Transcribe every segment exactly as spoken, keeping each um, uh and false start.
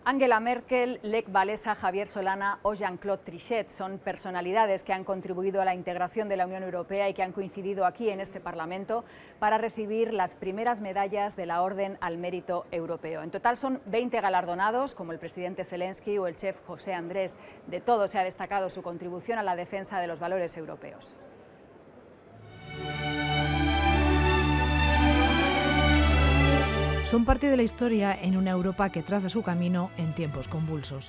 Angela Merkel, Lech Walesa, Javier Solana o Jean-Claude Trichet son personalidades que han contribuido a la integración de la Unión Europea y que han coincidido aquí en este Parlamento para recibir las primeras medallas de la Orden al Mérito Europeo. En total son veinte galardonados, como el presidente Zelensky o el chef José Andrés. De todos se ha destacado su contribución a la defensa de los valores europeos. Son parte de la historia en una Europa que traza su camino en tiempos convulsos.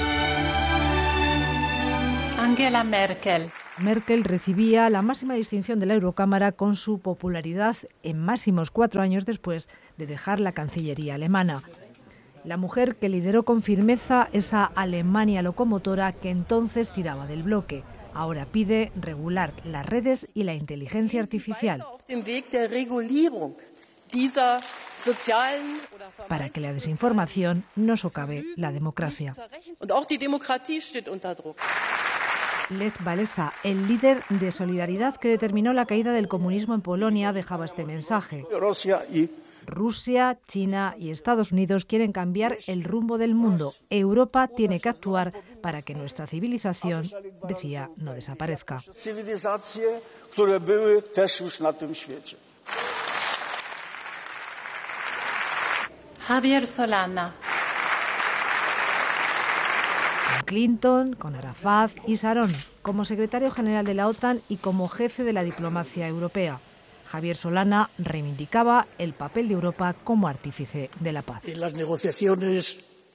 Angela Merkel. Merkel recibía la máxima distinción de la Eurocámara con su popularidad en máximos cuatro años después de dejar la Cancillería alemana. La mujer que lideró con firmeza esa Alemania locomotora que entonces tiraba del bloque. Ahora pide regular las redes y la inteligencia artificial. Para que la desinformación no socave la democracia. Lech Walesa, el líder de Solidaridad que determinó la caída del comunismo en Polonia, dejaba este mensaje. Rusia, China y Estados Unidos quieren cambiar el rumbo del mundo. Europa tiene que actuar para que nuestra civilización, decía, no desaparezca. Javier Solana. Con Clinton, con Arafat y Sharon, como secretario general de la OTAN y como jefe de la diplomacia europea. Javier Solana reivindicaba el papel de Europa como artífice de la paz. En las negociaciones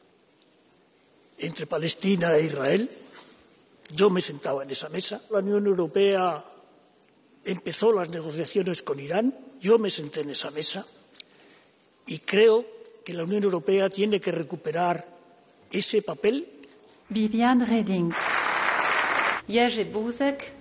entre Palestina e Israel, yo me sentaba en esa mesa. La Unión Europea empezó las negociaciones con Irán, yo me senté en esa mesa y creo que la Unión Europea tiene que recuperar ese papel. Viviane Reding. Jerzy Buzek.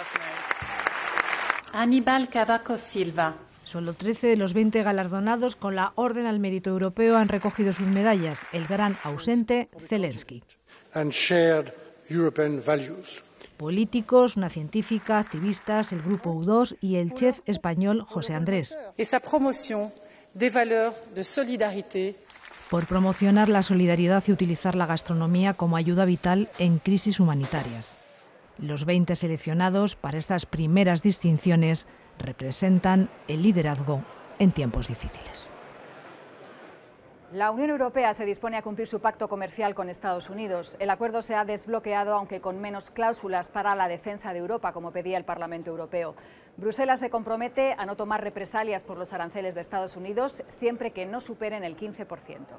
Aníbal Cavaco Silva. Solo trece de los veinte galardonados con la Orden al Mérito Europeo han recogido sus medallas. El gran ausente, Zelensky. And shared European values. Políticos, una científica, activistas, el grupo U dos y el chef español José Andrés. Esa promoción de valeurs de solidarité. Por promocionar la solidaridad y utilizar la gastronomía como ayuda vital en crisis humanitarias. Los veinte seleccionados para estas primeras distinciones representan el liderazgo en tiempos difíciles. La Unión Europea se dispone a cumplir su pacto comercial con Estados Unidos. El acuerdo se ha desbloqueado, aunque con menos cláusulas para la defensa de Europa, como pedía el Parlamento Europeo. Bruselas se compromete a no tomar represalias por los aranceles de Estados Unidos siempre que no superen el quince por ciento.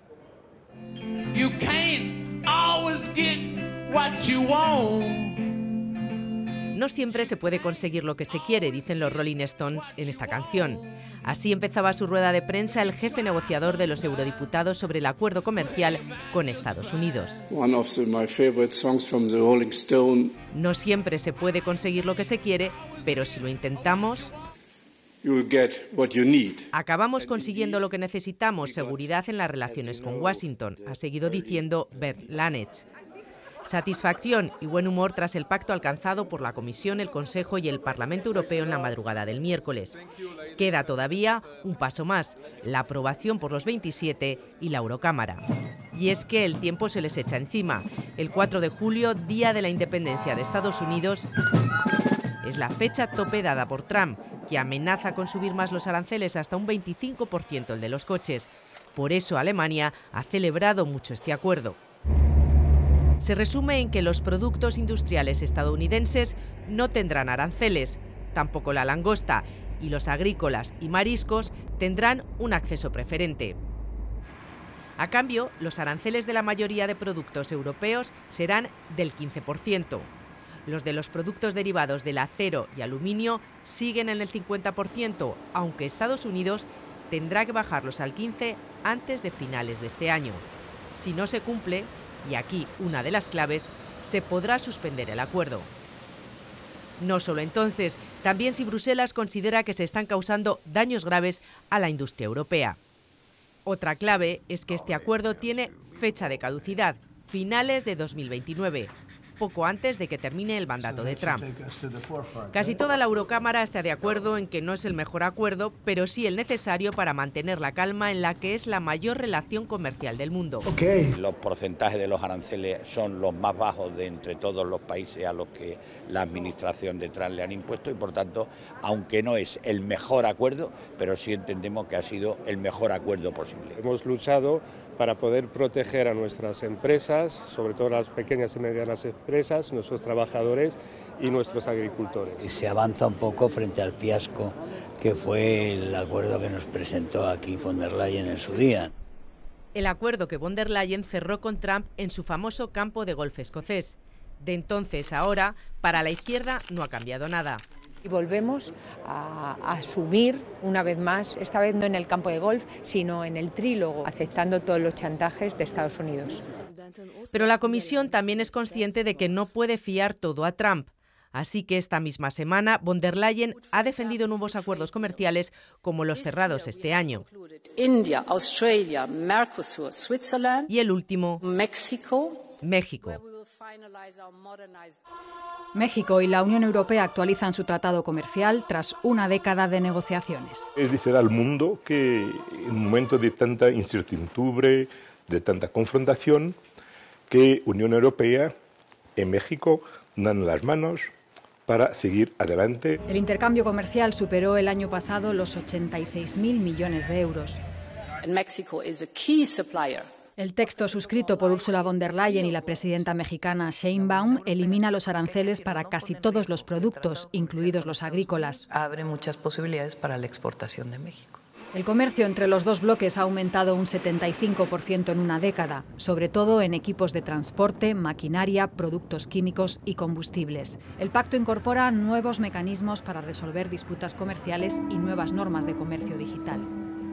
You can't always get what you want. No siempre se puede conseguir lo que se quiere, dicen los Rolling Stones en esta canción. Así empezaba su rueda de prensa el jefe negociador de los eurodiputados sobre el acuerdo comercial con Estados Unidos. One of the, my favorite songs from the Rolling Stone. No siempre se puede conseguir lo que se quiere, pero si lo intentamos, you will get what you need. Acabamos consiguiendo lo que necesitamos, seguridad en las relaciones con Washington, ha seguido diciendo Bert Lanech. Satisfacción y buen humor tras el pacto alcanzado por la Comisión, el Consejo y el Parlamento Europeo en la madrugada del miércoles. Queda todavía un paso más, la aprobación por los veintisiete y la Eurocámara. Y es que el tiempo se les echa encima. El cuatro de julio, día de la independencia de Estados Unidos, es la fecha tope dada por Trump, que amenaza con subir más los aranceles hasta un veinticinco por ciento el de los coches. Por eso Alemania ha celebrado mucho este acuerdo. Se resume en que los productos industriales estadounidenses no tendrán aranceles, tampoco la langosta, y los agrícolas y mariscos tendrán un acceso preferente. A cambio, los aranceles de la mayoría de productos europeos serán del quince por ciento. Los de los productos derivados del acero y aluminio siguen en el cincuenta por ciento, aunque Estados Unidos tendrá que bajarlos al quince por ciento antes de finales de este año. Si no se cumple, y aquí una de las claves, se podrá suspender el acuerdo. No solo entonces, también si Bruselas considera que se están causando daños graves a la industria europea. Otra clave es que este acuerdo tiene fecha de caducidad, finales de dos mil veintinueve. poco antes de que termine el mandato de Trump. Casi toda la Eurocámara está de acuerdo en que no es el mejor acuerdo, pero sí el necesario para mantener la calma en la que es la mayor relación comercial del mundo. Okay. Los porcentajes de los aranceles son los más bajos de entre todos los países a los que la administración de Trump le han impuesto y, por tanto, aunque no es el mejor acuerdo, pero sí entendemos que ha sido el mejor acuerdo posible. Hemos luchado para poder proteger a nuestras empresas, sobre todo las pequeñas y medianas empresas, nuestros trabajadores y nuestros agricultores. Y se avanza un poco frente al fiasco que fue el acuerdo que nos presentó aquí von der Leyen en su día. El acuerdo que von der Leyen cerró con Trump en su famoso campo de golf escocés. De entonces a ahora, para la izquierda no ha cambiado nada. Y volvemos a, a asumir una vez más, esta vez no en el campo de golf, sino en el trílogo, aceptando todos los chantajes de Estados Unidos. Pero la Comisión también es consciente de que no puede fiar todo a Trump. Así que esta misma semana von der Leyen ha defendido nuevos acuerdos comerciales como los cerrados este año. India, Australia, Mercosur, Switzerland, y el último, México. México. México y la Unión Europea actualizan su tratado comercial tras una década de negociaciones. Es decir al mundo que en un momento de tanta incertidumbre, de tanta confrontación, que Unión Europea y México dan las manos para seguir adelante. El intercambio comercial superó el año pasado los ochenta y seis mil millones de euros. México es un key supplier. El texto suscrito por Ursula von der Leyen y la presidenta mexicana Sheinbaum elimina los aranceles para casi todos los productos, incluidos los agrícolas. Abre muchas posibilidades para la exportación de México. El comercio entre los dos bloques ha aumentado un setenta y cinco por ciento en una década, sobre todo en equipos de transporte, maquinaria, productos químicos y combustibles. El pacto incorpora nuevos mecanismos para resolver disputas comerciales y nuevas normas de comercio digital.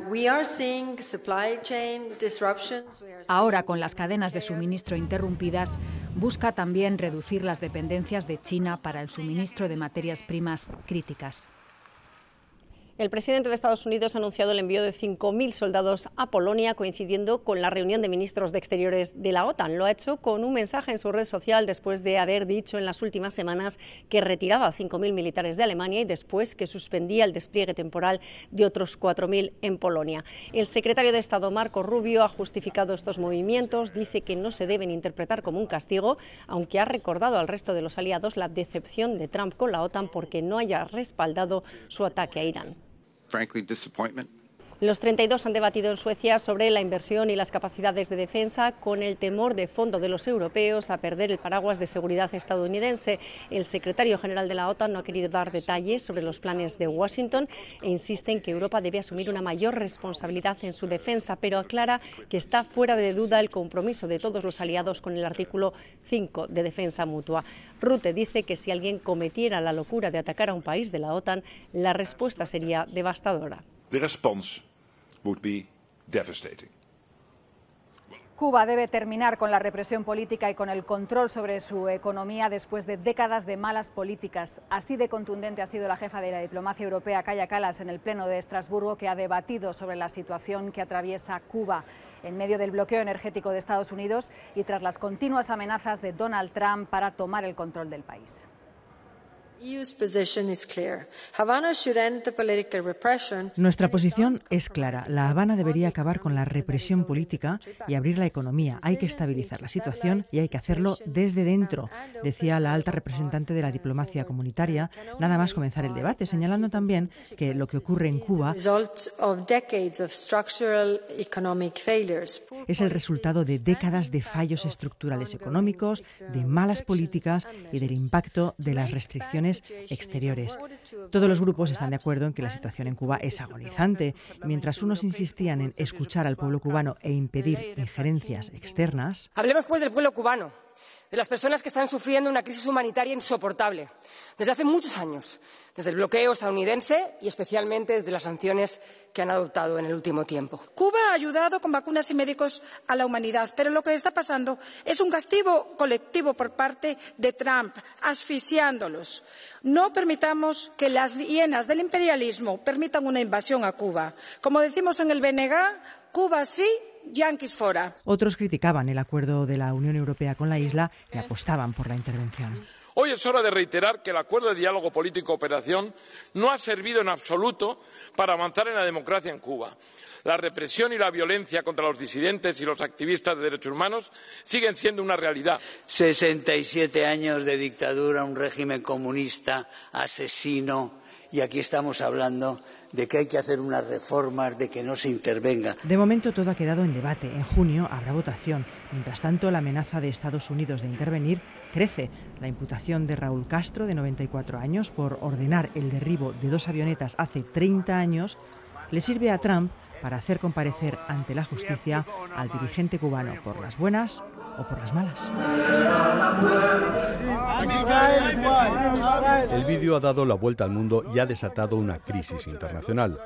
Ahora, con las cadenas de suministro interrumpidas, busca también reducir las dependencias de China para el suministro de materias primas críticas. El presidente de Estados Unidos ha anunciado el envío de cinco mil soldados a Polonia, coincidiendo con la reunión de ministros de Exteriores de la OTAN. Lo ha hecho con un mensaje en su red social después de haber dicho en las últimas semanas que retiraba a cinco mil militares de Alemania y después que suspendía el despliegue temporal de otros cuatro mil en Polonia. El secretario de Estado, Marco Rubio, ha justificado estos movimientos, dice que no se deben interpretar como un castigo, aunque ha recordado al resto de los aliados la decepción de Trump con la OTAN porque no haya respaldado su ataque a Irán. Frankly, disappointment. Los treinta y dos han debatido en Suecia sobre la inversión y las capacidades de defensa, con el temor de fondo de los europeos a perder el paraguas de seguridad estadounidense. El secretario general de la OTAN no ha querido dar detalles sobre los planes de Washington e insiste en que Europa debe asumir una mayor responsabilidad en su defensa, pero aclara que está fuera de duda el compromiso de todos los aliados con el artículo cinco de defensa mutua. Rutte dice que si alguien cometiera la locura de atacar a un país de la OTAN, la respuesta sería devastadora. The response would be devastating. Cuba debe terminar con la represión política y con el control sobre su economía después de décadas de malas políticas. Así de contundente ha sido la jefa de la diplomacia europea, Kaja Kallas, en el Pleno de Estrasburgo, que ha debatido sobre la situación que atraviesa Cuba en medio del bloqueo energético de Estados Unidos y tras las continuas amenazas de Donald Trump para tomar el control del país. Nuestra posición es clara. La Habana debería acabar con la represión política y abrir la economía. Hay que estabilizar la situación y hay que hacerlo desde dentro, decía la alta representante de la diplomacia comunitaria, nada más comenzar el debate, señalando también que lo que ocurre en Cuba es el resultado de décadas de fallos estructurales económicos, de malas políticas y del impacto de las restricciones exteriores. Todos los grupos están de acuerdo en que la situación en Cuba es agonizante. Mientras unos insistían en escuchar al pueblo cubano e impedir injerencias externas. Hablemos pues del pueblo cubano, de las personas que están sufriendo una crisis humanitaria insoportable desde hace muchos años, desde el bloqueo estadounidense y especialmente desde las sanciones que han adoptado en el último tiempo. Cuba ha ayudado con vacunas y médicos a la humanidad, pero lo que está pasando es un castigo colectivo por parte de Trump, asfixiándolos. No permitamos que las hienas del imperialismo permitan una invasión a Cuba. Como decimos en el B N G, Cuba sí, yanquis fora. Otros criticaban el acuerdo de la Unión Europea con la isla y apostaban por la intervención. Hoy es hora de reiterar que el acuerdo de diálogo político y cooperación no ha servido en absoluto para avanzar en la democracia en Cuba. La represión y la violencia contra los disidentes y los activistas de derechos humanos siguen siendo una realidad. sesenta y siete años de dictadura, un régimen comunista, asesino, y aquí estamos hablando de que hay que hacer unas reformas, de que no se intervenga. De momento todo ha quedado en debate. En junio habrá votación. Mientras tanto, la amenaza de Estados Unidos de intervenir crece. La imputación de Raúl Castro, de noventa y cuatro años, por ordenar el derribo de dos avionetas hace treinta años, le sirve a Trump para hacer comparecer ante la justicia al dirigente cubano por las buenas o por las malas. El vídeo ha dado la vuelta al mundo y ha desatado una crisis internacional.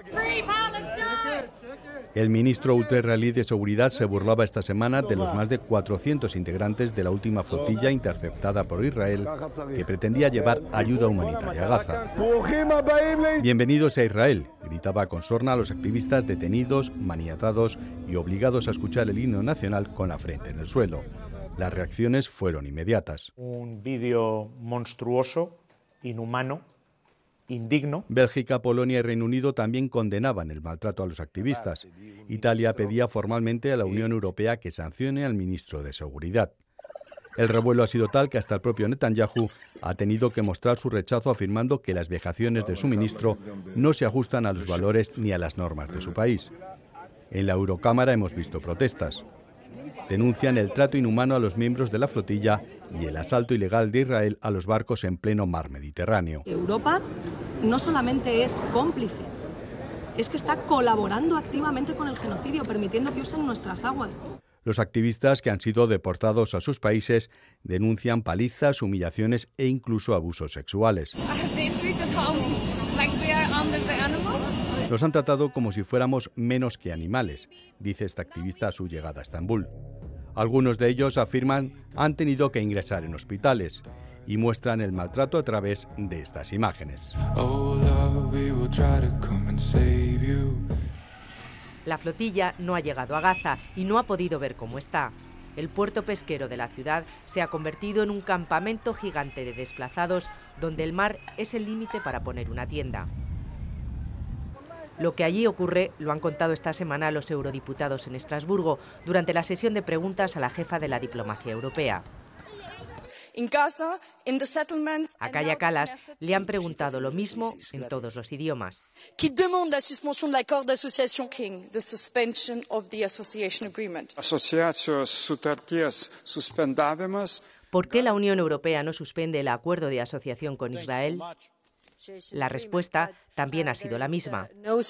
El ministro ultra-israelí de Seguridad se burlaba esta semana de los más de cuatrocientos integrantes de la última flotilla interceptada por Israel que pretendía llevar ayuda humanitaria a Gaza. Bienvenidos a Israel, gritaba con sorna a los activistas detenidos, maniatados y obligados a escuchar el himno nacional con la frente en el suelo. Las reacciones fueron inmediatas. Un vídeo monstruoso, inhumano, indigno. Bélgica, Polonia y Reino Unido también condenaban el maltrato a los activistas. Italia pedía formalmente a la Unión Europea que sancione al ministro de Seguridad. El revuelo ha sido tal que hasta el propio Netanyahu ha tenido que mostrar su rechazo afirmando que las vejaciones de su ministro no se ajustan a los valores ni a las normas de su país. En la Eurocámara hemos visto protestas. Denuncian el trato inhumano a los miembros de la flotilla y el asalto ilegal de Israel a los barcos en pleno mar Mediterráneo. Europa no solamente es cómplice, es que está colaborando activamente con el genocidio, permitiendo que usen nuestras aguas. Los activistas que han sido deportados a sus países denuncian palizas, humillaciones e incluso abusos sexuales. Nos han tratado como si fuéramos menos que animales, dice esta activista a su llegada a Estambul. Algunos de ellos afirman han tenido que ingresar en hospitales y muestran el maltrato a través de estas imágenes. La flotilla no ha llegado a Gaza y no ha podido ver cómo está. El puerto pesquero de la ciudad se ha convertido en un campamento gigante de desplazados donde el mar es el límite para poner una tienda. Lo que allí ocurre lo han contado esta semana los eurodiputados en Estrasburgo durante la sesión de preguntas a la jefa de la diplomacia europea. A Kaja Kallas le han preguntado lo mismo en todos los idiomas. ¿Por qué la Unión Europea no suspende el acuerdo de asociación con Israel? La respuesta también ha sido la misma.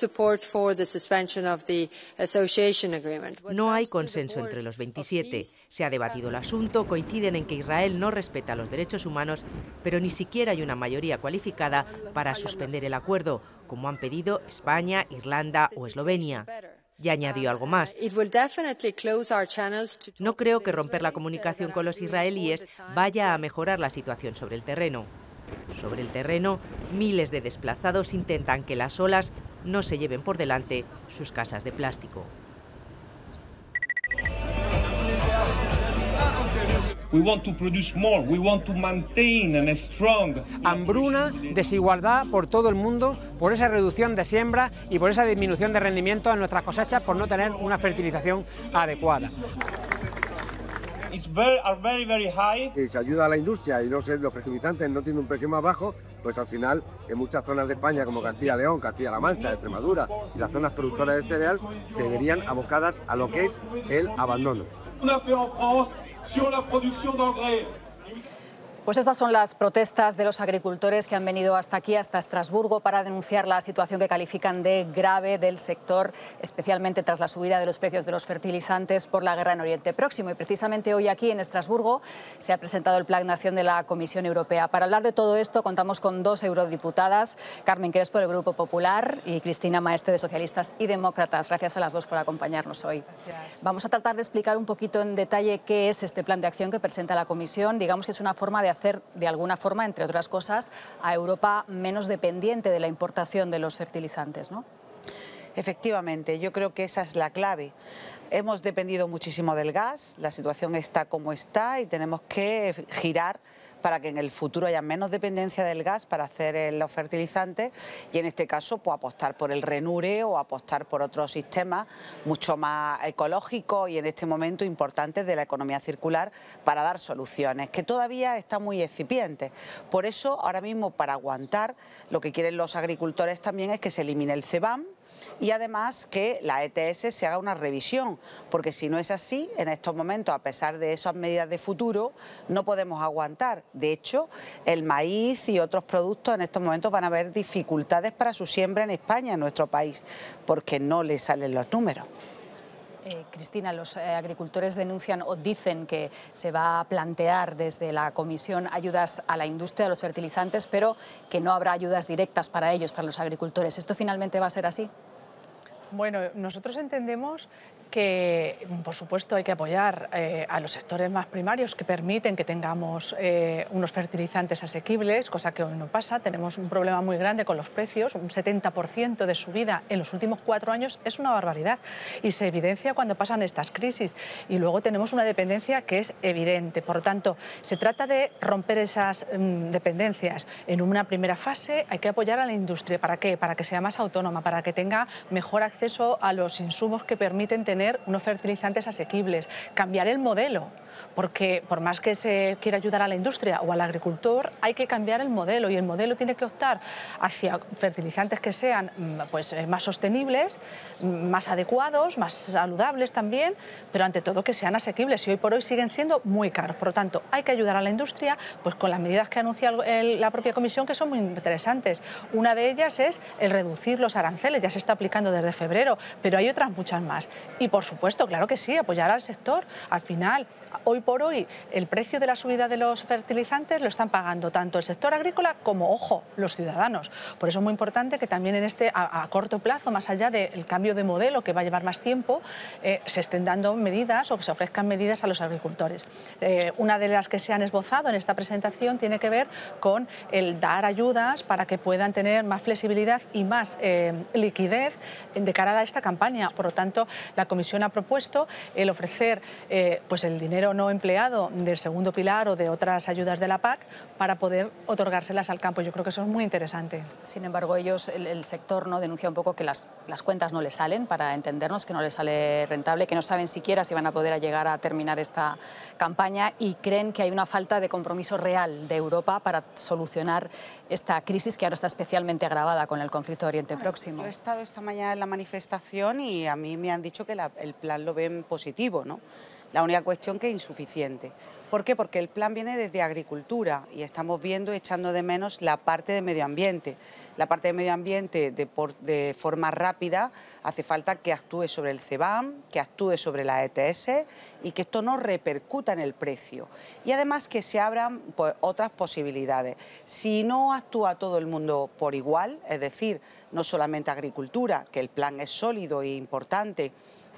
No hay consenso entre los veintisiete. Se ha debatido el asunto, coinciden en que Israel no respeta los derechos humanos, pero ni siquiera hay una mayoría cualificada para suspender el acuerdo, como han pedido España, Irlanda o Eslovenia. Y añadió algo más. No creo que romper la comunicación con los israelíes vaya a mejorar la situación sobre el terreno. Sobre el terreno, miles de desplazados intentan que las olas no se lleven por delante sus casas de plástico. We want to produce more. We want to maintain a strong. Hambruna, desigualdad por todo el mundo, por esa reducción de siembra y por esa disminución de rendimiento en nuestras cosechas por no tener una fertilización adecuada. It's very, are very, very high. Y se ayuda a la industria y no sé, los fertilizantes no tienen un precio más bajo, pues al final en muchas zonas de España como Castilla-León, Castilla-La Mancha, Extremadura y las zonas productoras de cereal se verían abocadas a lo que es el abandono. Pues estas son las protestas de los agricultores que han venido hasta aquí, hasta Estrasburgo, para denunciar la situación que califican de grave del sector, especialmente tras la subida de los precios de los fertilizantes por la guerra en Oriente Próximo. Y precisamente hoy aquí en Estrasburgo se ha presentado el Plan de Acción de la Comisión Europea. Para hablar de todo esto contamos con dos eurodiputadas, Carmen Crespo del Grupo Popular y Cristina Maestre de Socialistas y Demócratas. Gracias a las dos por acompañarnos hoy. Gracias. Vamos a tratar de explicar un poquito en detalle qué es este Plan de Acción que presenta la Comisión. Digamos que es una forma de hacer de alguna forma, entre otras cosas, a Europa menos dependiente de la importación de los fertilizantes, ¿no? Efectivamente, yo creo que esa es la clave. Hemos dependido muchísimo del gas, la situación está como está y tenemos que girar para que en el futuro haya menos dependencia del gas para hacer los fertilizantes y en este caso pues apostar por el Renure o apostar por otros sistemas mucho más ecológicos y en este momento importantes de la economía circular para dar soluciones que todavía están muy incipientes. Por eso ahora mismo para aguantar lo que quieren los agricultores también es que se elimine el CBAM y además que la E T S se haga una revisión, porque si no es así, en estos momentos, a pesar de esas medidas de futuro, no podemos aguantar. De hecho, el maíz y otros productos en estos momentos van a haber dificultades para su siembra en España, en nuestro país, porque no les salen los números. Eh, Cristina, los eh, agricultores denuncian o dicen que se va a plantear desde la Comisión ayudas a la industria de los fertilizantes, pero que no habrá ayudas directas para ellos, para los agricultores. ¿Esto finalmente va a ser así? Bueno, nosotros entendemos que, por supuesto, hay que apoyar eh, a los sectores más primarios que permiten que tengamos eh, unos fertilizantes asequibles, cosa que hoy no pasa. Tenemos un problema muy grande con los precios, un setenta por ciento de subida en los últimos cuatro años es una barbaridad y se evidencia cuando pasan estas crisis. Y luego tenemos una dependencia que es evidente. Por lo tanto, se trata de romper esas mm, dependencias. En una primera fase hay que apoyar a la industria. ¿Para qué? Para que sea más autónoma, para que tenga mejor acceso a los insumos que permiten tener unos fertilizantes asequibles, cambiar el modelo, porque por más que se quiera ayudar a la industria o al agricultor, hay que cambiar el modelo y el modelo tiene que optar hacia fertilizantes que sean pues, más sostenibles, más adecuados, más saludables también, pero ante todo que sean asequibles y hoy por hoy siguen siendo muy caros. Por lo tanto, hay que ayudar a la industria pues, con las medidas que anuncia el, la propia Comisión, que son muy interesantes. Una de ellas es el reducir los aranceles, ya se está aplicando desde febrero, pero hay otras muchas más. Y por supuesto, claro que sí, apoyar al sector. Al final, hoy por hoy, el precio de la subida de los fertilizantes lo están pagando tanto el sector agrícola como, ojo, los ciudadanos. Por eso es muy importante que también en este, a, a corto plazo, más allá del cambio de modelo que va a llevar más tiempo, eh, se estén dando medidas o que se ofrezcan medidas a los agricultores. Eh, una de las que se han esbozado en esta presentación tiene que ver con el dar ayudas para que puedan tener más flexibilidad y más eh, liquidez de cara a esta campaña. Por lo tanto, la Comisión ha propuesto el ofrecer eh, pues el dinero no empleado del segundo pilar o de otras ayudas de la P A C para poder otorgárselas al campo. Yo creo que eso es muy interesante. Sin embargo, ellos, el, el sector, ¿no?, denuncia un poco que las, las cuentas no les salen, para entendernos, que no les sale rentable, que no saben siquiera si van a poder llegar a terminar esta campaña y creen que hay una falta de compromiso real de Europa para solucionar esta crisis que ahora está especialmente agravada con el conflicto de Oriente Próximo. Yo he estado esta mañana en la manifestación y a mí me han dicho que la, el plan lo ven positivo, ¿no? La única cuestión que es insuficiente. ¿Por qué? Porque el plan viene desde agricultura y estamos viendo, echando de menos la parte de medio ambiente. La parte de medio ambiente de, por, de forma rápida hace falta que actúe sobre el CBAM, que actúe sobre la E T S y que esto no repercuta en el precio. Y además que se abran pues, otras posibilidades. Si no actúa todo el mundo por igual, es decir, no solamente agricultura, que el plan es sólido e importante,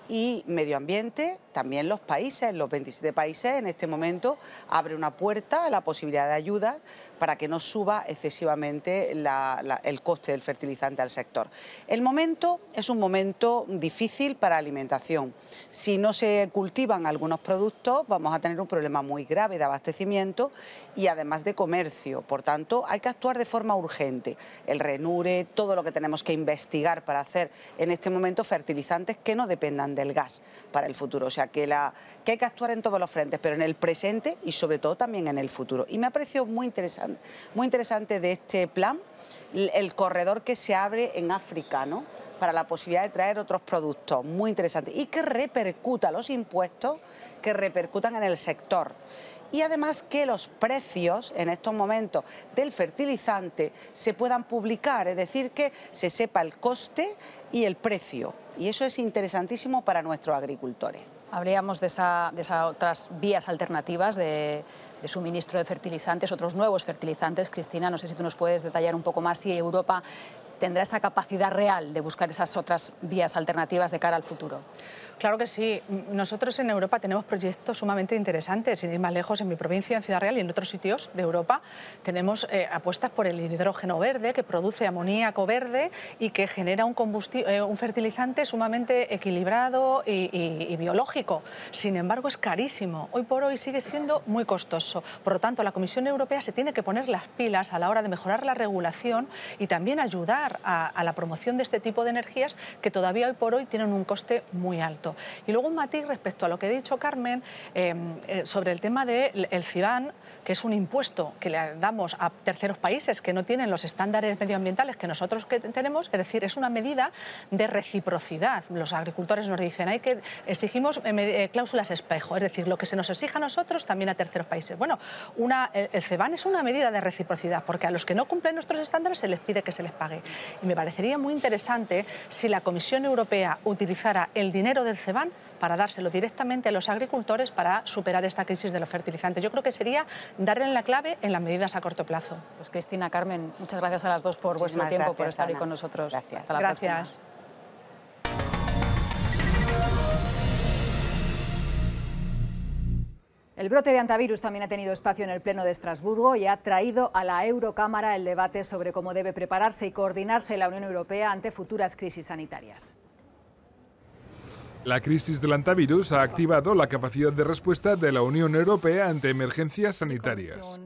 y medio ambiente, también los países, los veintisiete países en este momento abre una puerta a la posibilidad de ayuda para que no suba excesivamente la, la, el coste del fertilizante al sector. El momento es un momento difícil para alimentación. Si no se cultivan algunos productos vamos a tener un problema muy grave de abastecimiento y además de comercio. Por tanto, hay que actuar de forma urgente. El Renure, todo lo que tenemos que investigar para hacer en este momento fertilizantes que no dependan del gas para el futuro. O sea, que, la, que hay que actuar en todos los frentes, pero en el presente y sobre todo también en el futuro. Y me ha parecido muy interesante, muy interesante de este plan el, el corredor que se abre en África, ¿no?, para la posibilidad de traer otros productos, muy interesante. Y que repercuta los impuestos, que repercutan en el sector. Y además que los precios en estos momentos del fertilizante se puedan publicar, es decir, que se sepa el coste y el precio. Y eso es interesantísimo para nuestros agricultores. Habríamos de esas de esa otras vías alternativas de, de suministro de fertilizantes, otros nuevos fertilizantes. Cristina, no sé si tú nos puedes detallar un poco más si Europa tendrá esa capacidad real de buscar esas otras vías alternativas de cara al futuro. Claro que sí. Nosotros en Europa tenemos proyectos sumamente interesantes. Sin ir más lejos, en mi provincia, en Ciudad Real y en otros sitios de Europa, tenemos eh, apuestas por el hidrógeno verde, que produce amoníaco verde y que genera un, eh, un fertilizante sumamente equilibrado y, y, y biológico. Sin embargo, es carísimo. Hoy por hoy sigue siendo muy costoso. Por lo tanto, la Comisión Europea se tiene que poner las pilas a la hora de mejorar la regulación y también ayudar a, a la promoción de este tipo de energías que todavía hoy por hoy tienen un coste muy alto. Y luego un matiz respecto a lo que ha dicho Carmen eh, eh, sobre el tema del C B A M, que es un impuesto que le damos a terceros países que no tienen los estándares medioambientales que nosotros que tenemos, es decir, es una medida de reciprocidad. Los agricultores nos dicen, hay que exigimos eh, cláusulas espejo, es decir, lo que se nos exija a nosotros también a terceros países. Bueno, una, el C B A M es una medida de reciprocidad porque a los que no cumplen nuestros estándares se les pide que se les pague. Y me parecería muy interesante si la Comisión Europea utilizara el dinero del C B A M para dárselo directamente a los agricultores para superar esta crisis de los fertilizantes. Yo creo que sería darle la clave en las medidas a corto plazo. Pues Cristina, Carmen, muchas gracias a las dos por vuestro tiempo, gracias, por estar Ana. hoy con nosotros. Gracias. Hasta la gracias. próxima. El brote de antivirus también ha tenido espacio en el Pleno de Estrasburgo y ha traído a la Eurocámara el debate sobre cómo debe prepararse y coordinarse la Unión Europea ante futuras crisis sanitarias. La crisis del antivirus ha activado la capacidad de respuesta de la Unión Europea ante emergencias sanitarias.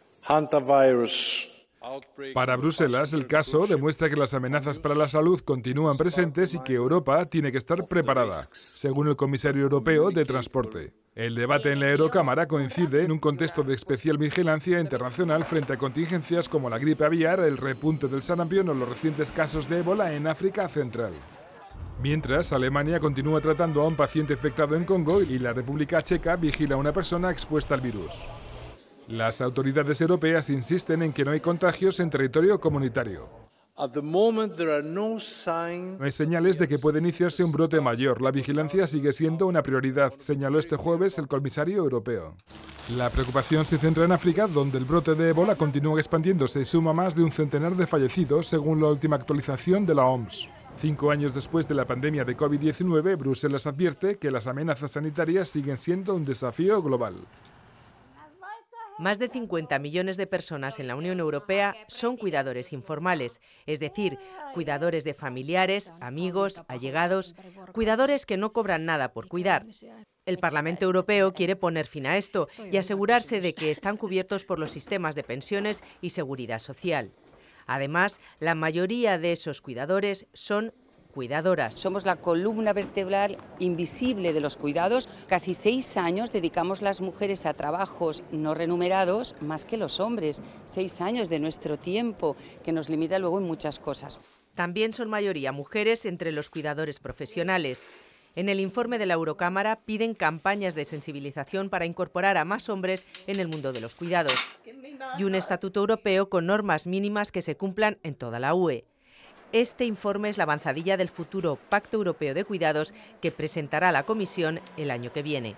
Para Bruselas, el caso demuestra que las amenazas para la salud continúan presentes y que Europa tiene que estar preparada, según el comisario europeo de Transporte. El debate en la Eurocámara coincide en un contexto de especial vigilancia internacional frente a contingencias como la gripe aviar, el repunte del sarampión o los recientes casos de ébola en África Central. Mientras, Alemania continúa tratando a un paciente infectado en Congo y la República Checa vigila a una persona expuesta al virus. Las autoridades europeas insisten en que no hay contagios en territorio comunitario. No hay señales de que pueda iniciarse un brote mayor. La vigilancia sigue siendo una prioridad, señaló este jueves el comisario europeo. La preocupación se centra en África, donde el brote de ébola continúa expandiéndose y suma más de un centenar de fallecidos, según la última actualización de la O M S. Cinco años después de la pandemia de COVID diecinueve, Bruselas advierte que las amenazas sanitarias siguen siendo un desafío global. Más de cincuenta millones de personas en la Unión Europea son cuidadores informales, es decir, cuidadores de familiares, amigos, allegados, cuidadores que no cobran nada por cuidar. El Parlamento Europeo quiere poner fin a esto y asegurarse de que están cubiertos por los sistemas de pensiones y seguridad social. Además, la mayoría de esos cuidadores son cuidadoras. Somos la columna vertebral invisible de los cuidados. Casi seis años dedicamos las mujeres a trabajos no remunerados más que los hombres. Seis años de nuestro tiempo, que nos limita luego en muchas cosas. También son mayoría mujeres entre los cuidadores profesionales. En el informe de la Eurocámara piden campañas de sensibilización para incorporar a más hombres en el mundo de los cuidados y un estatuto europeo con normas mínimas que se cumplan en toda la U E. Este informe es la avanzadilla del futuro Pacto Europeo de Cuidados que presentará la Comisión el año que viene.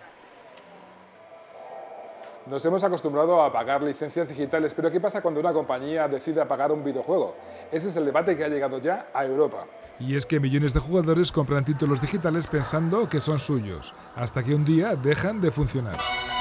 Nos hemos acostumbrado a pagar licencias digitales, pero ¿qué pasa cuando una compañía decide pagar un videojuego? Ese es el debate que ha llegado ya a Europa. Y es que millones de jugadores compran títulos digitales pensando que son suyos, hasta que un día dejan de funcionar.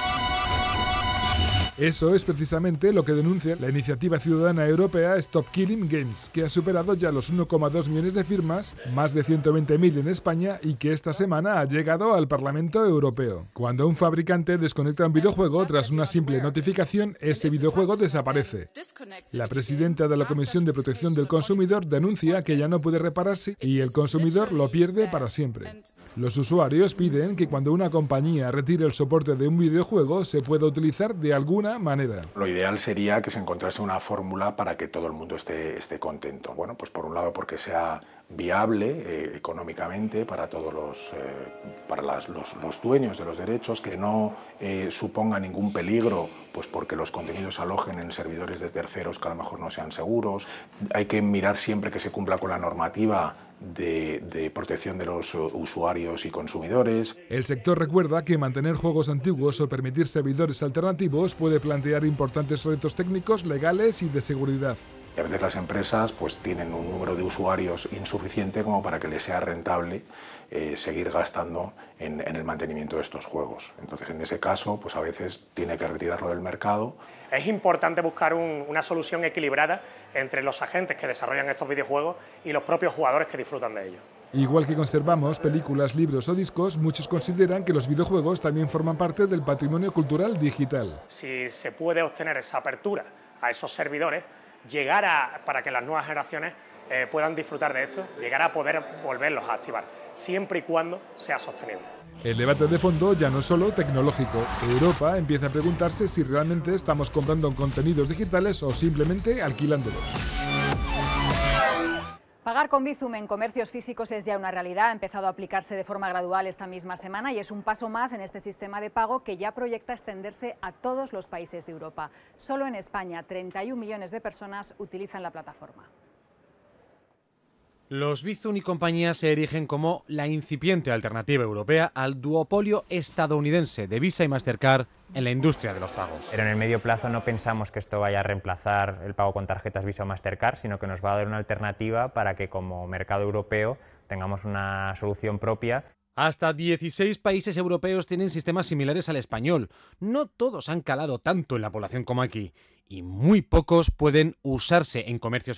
Eso es precisamente lo que denuncia la iniciativa ciudadana europea Stop Killing Games, que ha superado ya los uno coma dos millones de firmas, más de ciento veinte mil en España, y que esta semana ha llegado al Parlamento Europeo. Cuando un fabricante desconecta un videojuego tras una simple notificación, ese videojuego desaparece. La presidenta de la Comisión de Protección del Consumidor denuncia que ya no puede repararse y el consumidor lo pierde para siempre. Los usuarios piden que cuando una compañía retire el soporte de un videojuego se pueda utilizar de alguna manera. Lo ideal sería que se encontrase una fórmula para que todo el mundo esté, esté contento. Bueno, pues por un lado porque sea viable eh, económicamente para todos los, eh, para las, los, los dueños de los derechos, que no eh, suponga ningún peligro, pues porque los contenidos alojen en servidores de terceros que a lo mejor no sean seguros. Hay que mirar siempre que se cumpla con la normativa De, de protección de los usuarios y consumidores. El sector recuerda que mantener juegos antiguos o permitir servidores alternativos puede plantear importantes retos técnicos, legales y de seguridad. Y a veces las empresas pues tienen un número de usuarios insuficiente como para que les sea rentable eh, seguir gastando en, en el mantenimiento de estos juegos. Entonces, en ese caso, pues a veces tiene que retirarlo del mercado. Es importante buscar un, una solución equilibrada entre los agentes que desarrollan estos videojuegos y los propios jugadores que disfrutan de ellos. Igual que conservamos películas, libros o discos, muchos consideran que los videojuegos también forman parte del patrimonio cultural digital. Si se puede obtener esa apertura a esos servidores, llegar a, para que las nuevas generaciones eh, puedan disfrutar de esto, llegar a poder volverlos a activar, siempre y cuando sea sostenible. El debate de fondo ya no es solo tecnológico. Europa empieza a preguntarse si realmente estamos comprando contenidos digitales o simplemente alquilándolos. Pagar con Bizum en comercios físicos es ya una realidad, ha empezado a aplicarse de forma gradual esta misma semana y es un paso más en este sistema de pago que ya proyecta extenderse a todos los países de Europa. Solo en España, treinta y un millones de personas utilizan la plataforma. Los Bizum y compañía se erigen como la incipiente alternativa europea al duopolio estadounidense de Visa y Mastercard en la industria de los pagos. Pero en el medio plazo no pensamos que esto vaya a reemplazar el pago con tarjetas Visa o Mastercard, sino que nos va a dar una alternativa para que como mercado europeo tengamos una solución propia. Hasta dieciséis países europeos tienen sistemas similares al español. No todos han calado tanto en la población como aquí y muy pocos pueden usarse en comercios